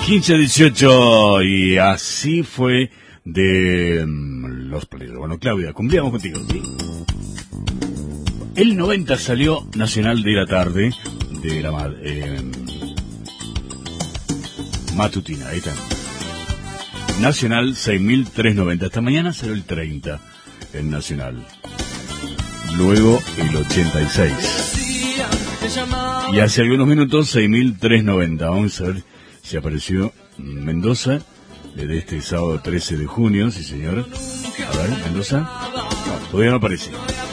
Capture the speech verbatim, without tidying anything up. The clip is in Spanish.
quince a dieciocho, y así fue de um, los players. Bueno, Claudia, cumplíamos contigo, ¿sí? El noventa salió Nacional de la tarde, de la eh, matutina, ahí está. Nacional seis mil trescientos noventa, esta mañana salió el treinta, el Nacional. Luego el ochenta y seis. Y hace algunos minutos seis mil trescientos noventa. Vamos a ver si apareció Mendoza de este sábado trece de junio, sí señor. A ver, Mendoza. No, todavía no aparece.